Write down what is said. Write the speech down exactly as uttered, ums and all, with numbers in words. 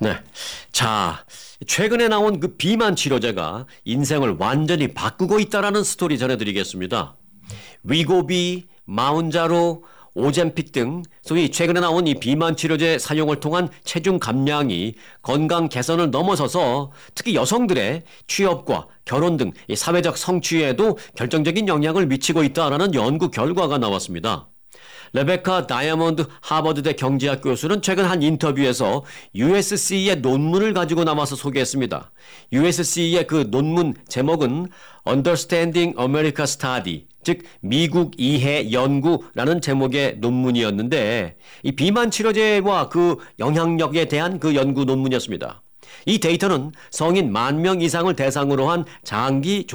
네. 자, 최근에 나온 그 비만 치료제가 인생을 완전히 바꾸고 있다라는 스토리 전해드리겠습니다. 위고비, 마운자로, 오젬픽 등 소위 최근에 나온 이 비만 치료제 사용을 통한 체중 감량이 건강 개선을 넘어서서 특히 여성들의 취업과 결혼 등 이 사회적 성취에도 결정적인 영향을 미치고 있다라는 연구 결과가 나왔습니다. 레베카 다이아몬드 하버드대 경제학 교수는 최근 한 인터뷰에서 유에스씨의 논문을 가지고 나와서 소개했습니다. 유에스씨의 그 논문 제목은 Understanding America Study, 즉 미국 이해 연구라는 제목의 논문이었는데 이 비만 치료제와 그 영향력에 대한 그 연구 논문이었습니다. 이 데이터는 성인 만 명 이상을 대상으로 한 장기